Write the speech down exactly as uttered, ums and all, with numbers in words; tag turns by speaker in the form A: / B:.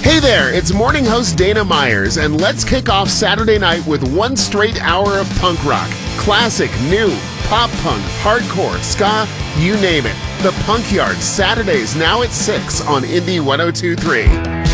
A: Hey there, it's morning host Dana Myers, and let's kick off Saturday night with one straight hour of punk rock. Classic, new, pop punk, hardcore, ska, you name it. The Punk Yard, Saturdays now at six on Indie one oh two point three.